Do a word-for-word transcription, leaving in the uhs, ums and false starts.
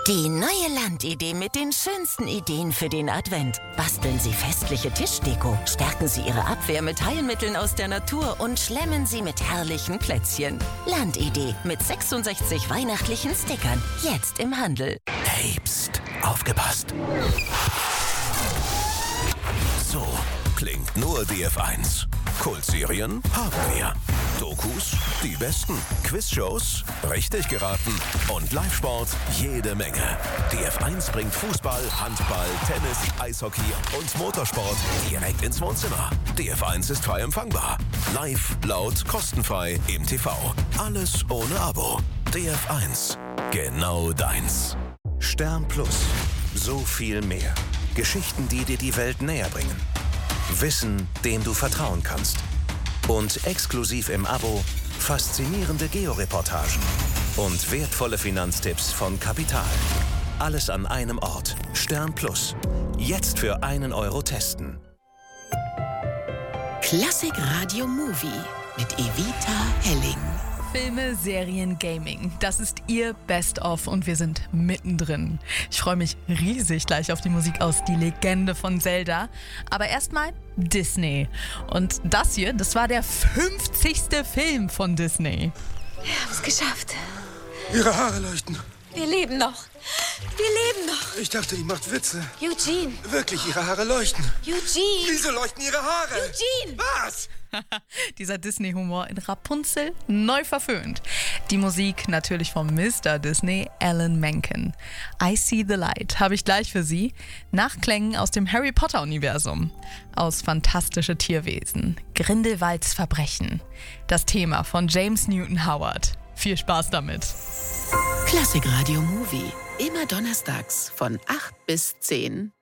Die neue Landidee mit den schönsten Ideen für den Advent. Basteln Sie festliche Tischdeko, stärken Sie Ihre Abwehr mit Heilmitteln aus der Natur und schlemmen Sie mit herrlichen Plätzchen. Landidee mit sechsundsechzig weihnachtlichen Stickern. Jetzt im Handel. Hey, pst, aufgepasst. So klingt nur D F eins. Kultserien haben wir. Dokus, die besten. Quizshows, richtig geraten. Und Live-Sport, jede Menge. D F eins bringt Fußball, Handball, Tennis, Eishockey und Motorsport direkt ins Wohnzimmer. D F eins ist frei empfangbar. Live, laut, kostenfrei im T V. Alles ohne Abo. D F eins. Genau deins. Stern Plus. So viel mehr. Geschichten, die dir die Welt näher bringen. Wissen, dem du vertrauen kannst. Und exklusiv im Abo faszinierende Georeportagen und wertvolle Finanztipps von Kapital. Alles an einem Ort. Stern Plus. Jetzt für einen Euro testen. Klassik Radio Movie mit Evita Helling. Filme, Serien, Gaming. Das ist ihr Best-of und wir sind mittendrin. Ich freue mich riesig gleich auf die Musik aus Die Legende von Zelda. Aber erstmal Disney. Und das hier, das war der fünfzigste Film von Disney. Wir haben es geschafft. Ihre Haare leuchten. Wir leben noch. Wir leben noch. Ich dachte, ihr macht Witze. Eugene. Wirklich, ihre Haare leuchten. Eugene. Wieso leuchten ihre Haare? Eugene. Was? Dieser Disney-Humor in Rapunzel neu verföhnt. Die Musik natürlich von Mister Disney, Alan Menken. I See the Light habe ich gleich für Sie. Nachklängen aus dem Harry Potter-Universum. Aus Fantastische Tierwesen. Grindelwalds Verbrechen. Das Thema von James Newton Howard. Viel Spaß damit. Klassik Radio Movie. Immer donnerstags von acht bis zehn.